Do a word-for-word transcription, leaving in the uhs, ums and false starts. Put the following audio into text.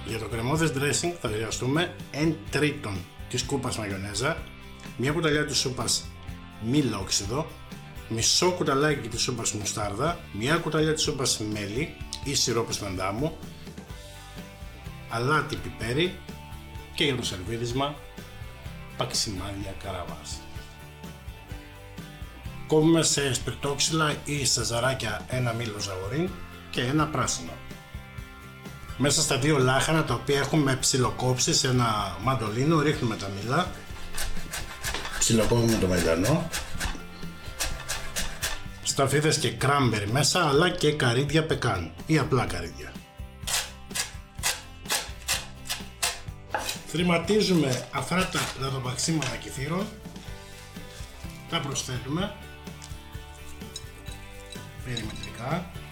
Για το κρεμώδες dressing θα χρειαστούμε ένα τρίτον της κούπας μαγιονέζα, μια κουταλιά της σούπας μήλο-όξιδο, μισό κουταλάκι της σούπας μουστάρδα, μια κουταλιά της σούπας μέλι ή σιρόπι σπεντάμου, αλάτι πιπέρι και για το σερβίρισμα παξιμάδια καραβάς. Κόβουμε σε σπιρτόξυλα ή σε ζαράκια ένα μήλο ζαγορίν και ένα πράσινο. Μέσα στα δύο λάχανα τα οποία έχουμε ψιλοκόψει σε ένα μαντολίνο ρίχνουμε τα μήλα, ψιλοκόβουμε το μελιτανό, σταφίδες και κράμπερι μέσα, αλλά και καρύδια πεκάν ή απλά καρύδια. Θρηματίζουμε αυτά τα λαδοπαξίματα κεφύρων, τα προσθέτουμε περιμετρικά